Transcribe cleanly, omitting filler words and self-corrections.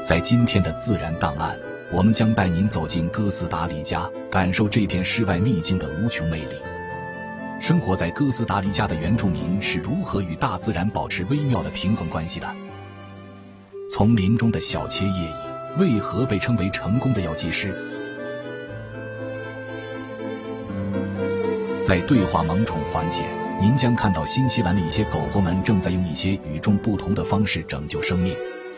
在今天的自然档案，我们将带您走进哥斯达黎加，感受这片世外秘境的无穷魅力。生活在哥斯达黎加的原住民是如何与大自然保持微妙的平衡关系的？丛林中的小切叶蚁为何被称为成功的药剂师？在对话萌宠环节，您将看到新西兰的一些狗狗们正在用一些与众不同的方式拯救生命。